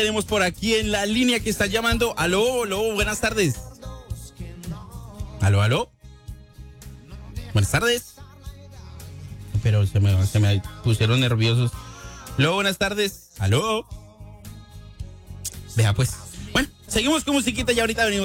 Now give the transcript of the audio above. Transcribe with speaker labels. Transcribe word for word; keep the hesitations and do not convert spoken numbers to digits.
Speaker 1: Tenemos por aquí en la línea que está llamando. Aló, aló, buenas tardes. Aló, aló. Buenas tardes. Pero se me, se me pusieron nerviosos. Aló, buenas tardes. Aló. Vea pues. Bueno, seguimos con musiquita y ahorita venimos.